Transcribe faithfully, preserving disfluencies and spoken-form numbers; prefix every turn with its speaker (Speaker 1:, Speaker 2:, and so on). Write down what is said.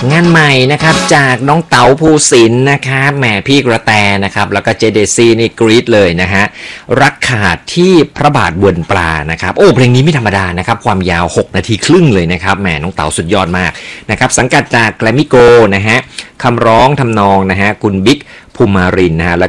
Speaker 1: งานใหม่นะครับจากน้องเต๋าภูสินทร์นะครับแหมพี่กระแตนะครับแล้วก็เจเดซี่นี่กรี๊ดเลยนะฮะรักขาดที่พระบาทบนปลานะครับโอ้เพลงนี้ไม่ธรรมดานะครับความยาวหกนาทีครึ่งเลยนะครับแหมน้องเต๋าสุดยอดมากนะครับสังกัดจากแกรมมี่โกลด์นะฮะคำร้องทำนองนะฮะคุณบิ๊กภูมิมารินทร์นะฮะ